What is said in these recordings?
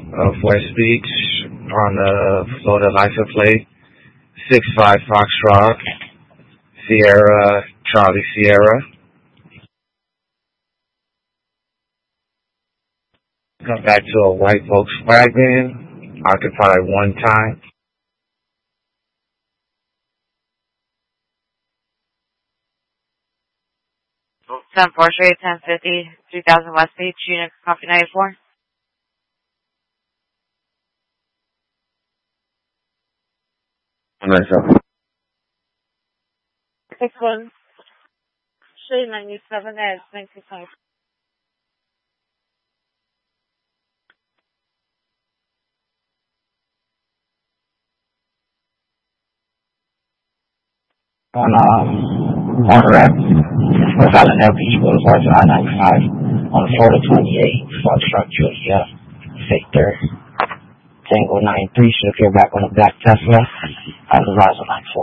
of West Beach on the Florida license plate 65 Foxtrot Sierra Charlie Sierra. Come back to a white Volkswagen, occupied one time. Porsche 1050 3000 West Beach, unit copy 94. Nice up. 61 Street 97 Edge 1925. On Monterey, West Island LP Boulevard, I-95 on Florida 28, Foxtrot Julia, Victor, Tango 93, should appear back on the black Tesla, on the rise of 94.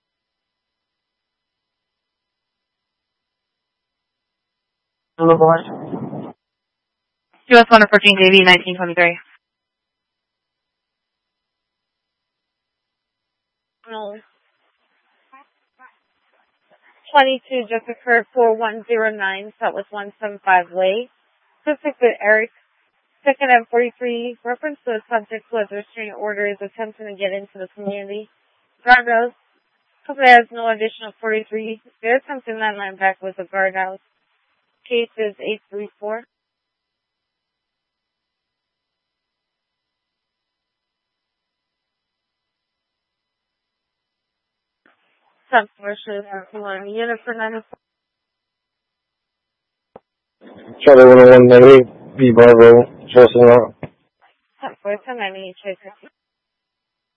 Boulevard. US 114 JV 1923. No. 22 just occurred 4109, Southwest 175 Way. Specific with Eric, second and 43, reference to the subject was restraining order is attempting to get into the community. Guardrails, company has no additional 43. There's something that line back with the guardrails. Case is 834. Some commercial unit for 94. Charlie 101 B Bravo, Chelsea Rock. 10 4 10 98 Tracer.